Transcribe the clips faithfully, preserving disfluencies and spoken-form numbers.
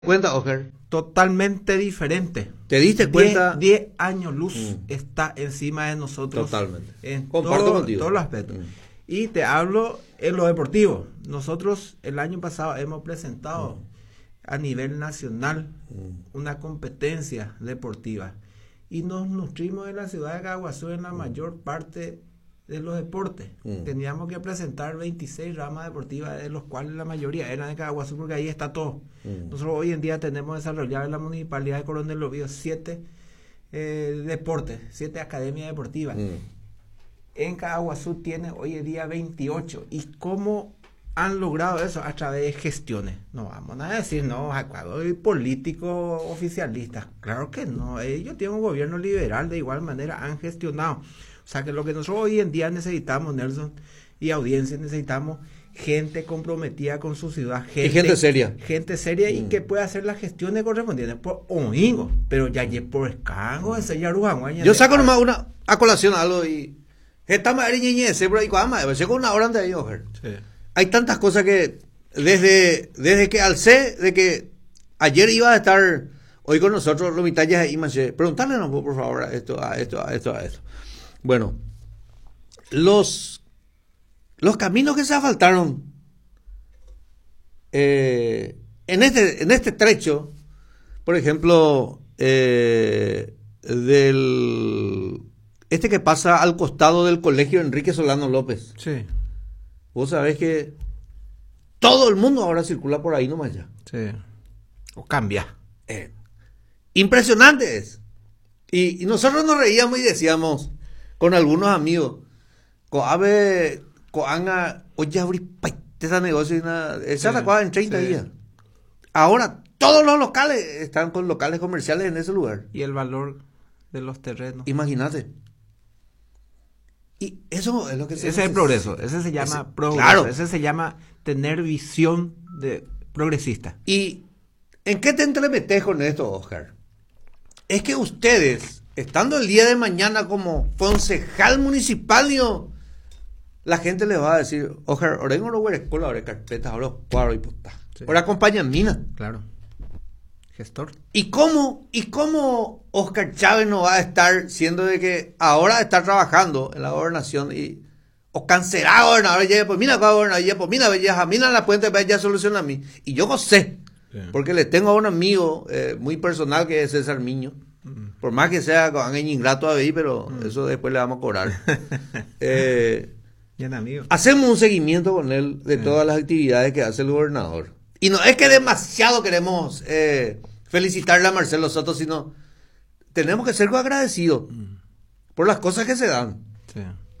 cuenta, Oscar? Totalmente diferente. ¿Te diste cuenta? diez años luz Mm. está encima de nosotros. Totalmente. En Comparto todo- contigo. todos los aspectos. Mm. Y te hablo en lo deportivo. Nosotros el año pasado hemos presentado a nivel nacional Mm. una competencia deportiva. Y nos nutrimos de la ciudad de Caguazú en la mayor parte de los deportes. Mm. Teníamos que presentar veintiséis ramas deportivas, de los cuales la mayoría eran de Caguazú, porque ahí está todo. Mm. Nosotros hoy en día tenemos desarrollado en la municipalidad de Coronel Lobío siete eh, deportes, siete academias deportivas. Mm. En Caguazú tiene hoy en día veintiocho. ¿Y cómo han logrado eso? A través de gestiones. No vamos a decir, no, hay políticos oficialistas. Claro que no. Ellos tienen un gobierno liberal, de igual manera han gestionado. O sea que lo que nosotros hoy en día necesitamos, Nelson, y audiencia, necesitamos gente comprometida con su ciudad. Gente, Y gente seria. Gente seria Mm. y que pueda hacer las gestiones correspondientes por oingo. Pero ya es por escango, ese ya rujanguaña. Yo saco nomás una a colación algo y estamos ahí ñeñece, pero ahí cuando llegó una hora de ahí, Oscar. Sí. Hay tantas cosas que desde desde que alcé de que ayer iba a estar hoy con nosotros los mitallas de Imache, preguntarle por favor a esto, a esto, a esto, a esto. Bueno, los los caminos que se asfaltaron eh, en este en este trecho, por ejemplo, eh, del este que pasa al costado del colegio Enrique Solano López. Sí. Vos sabés que todo el mundo ahora circula por ahí nomás ya. Sí. O cambia. Eh, impresionante es. Y, y nosotros nos reíamos y decíamos con algunos amigos, coabe, coanga, oye, abrí ese negocio y nada, esa Sí, la cosa en treinta sí. días. Ahora todos los locales están con locales comerciales en ese lugar. Y el valor de los terrenos. Imagínate. Y eso es lo que Ese es el progreso. Ese se llama Ese- progreso. claro. Ese se llama tener visión de progresista. ¿Y en qué te entremetes con esto, Oscar? Es que ustedes, estando el día de mañana como concejal municipal, yo, la gente le va a decir, Oscar, orengo no huele escuela, ahora carpetas, ahora cuadro y puta. Sí. Ahora acompañan mina. Claro. Gestor. ¿Y cómo, ¿Y cómo Oscar Chávez no va a estar siendo de que ahora está trabajando en la gobernación y o cancelado gobernador, ya pues mira gobernador, ya pues mira belleja, mira la puente, ya soluciona a mí. Y yo no sé, Sí. porque le tengo a un amigo eh, muy personal que es César Miño. Mm. Por más que sea con alguien ingrato a ver, pero Mm. eso después le vamos a cobrar. eh, Bien, amigo. hacemos un seguimiento con él de Sí. todas las actividades que hace el gobernador. Y no es que demasiado queremos eh, felicitarle a Marcelo Soto, sino tenemos que ser agradecidos Mm. por las cosas que se dan. Sí.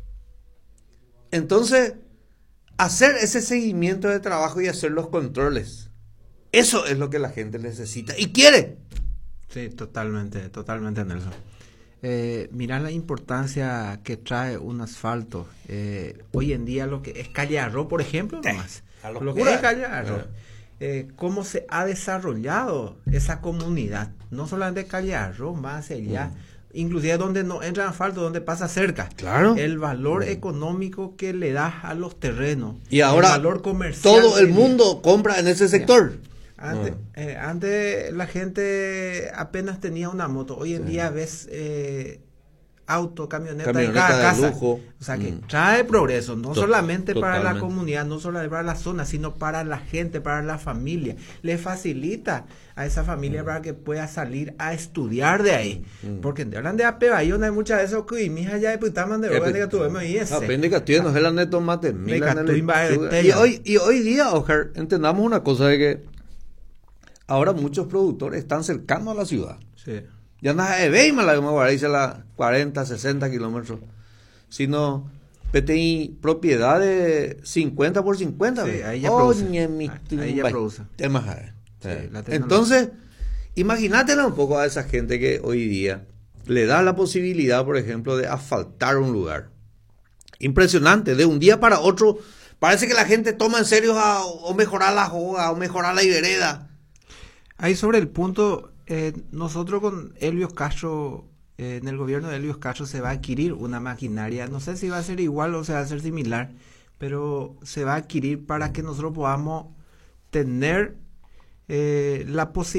Entonces, hacer ese seguimiento de trabajo y hacer los controles, eso es lo que la gente necesita y quiere. Sí, totalmente, totalmente, Nelson. Eh, mira la importancia que trae un asfalto. Eh, hoy en día lo que es Calle Arro, por ejemplo, nomás. la Lo que locura. es Calle Arro. Eh. Eh, cómo se ha desarrollado esa comunidad. No solamente Calle Arro, más hacia allá. Mm. Inclusive donde no entra asfalto, donde pasa cerca. Claro. El valor Mm. económico que le das a los terrenos. Y ahora el valor comercial. todo el que- mundo compra en ese sector. Antes, Ah. eh, antes la gente apenas tenía una moto. Hoy en Sí. día ves eh, auto, camioneta, Camioneta en cada de casa. lujo. O sea que Mm. trae progreso, no Tot- solamente para la totalmente. comunidad, no solamente para la zona, sino para la gente, para la familia. Le facilita a esa familia Mm. para que pueda salir a estudiar de ahí. Mm. Porque hablan de Apebayona, hay muchas de esos que mi hija ya de Putaman de Rogan, que tuvimos ahí ese. Aprende que tío, no es la neto mate. Me mila cató en el- inva- Y tela. hoy, y hoy día, Oscar, entendamos una cosa de que ahora muchos productores están cercanos a la ciudad. Sí. Ya no es de la que dice la cuarenta, sesenta kilómetros, sino P T I propiedad de cincuenta por cincuenta. Sí, ¿ve? ahí ya produce. Oye, mi Ah, ahí ya tumba. produce. Temas, eh. Sí, Eh, la tecnología. Entonces, imagínatela un poco a esa gente que hoy día le da la posibilidad, por ejemplo, de asfaltar un lugar. Impresionante, de un día para otro, parece que la gente toma en serio a, o mejorar la joda, o mejorar la vereda. Ahí sobre el punto, eh, nosotros con Elvios Castro, eh, en el gobierno de Elvios Castro se va a adquirir una maquinaria, no sé si va a ser igual o se va a ser similar, pero se va a adquirir para que nosotros podamos tener eh, la posibilidad